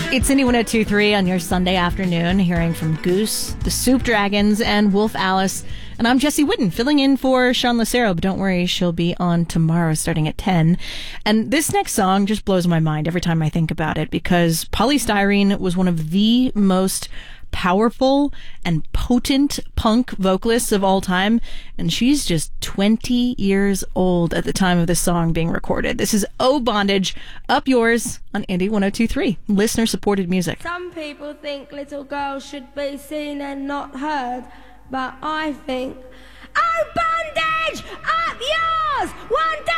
It's Indie 102.3 on your Sunday afternoon, hearing from Goose, the Soup Dragons, and Wolf Alice. And I'm Jesse Whitten, filling in for Sean Lucero, but don't worry, she'll be on tomorrow starting at 10. And this next song just blows my mind every time I think about it, because Poly Styrene was one of the most powerful and potent punk vocalists of all time, and she's just 20 years old at the time of this song being recorded. This is Oh Bondage, Up Yours on Indie 102.3, listener supported music. Some people think little girls should be seen and not heard, but I think, oh bondage, up yours, one day.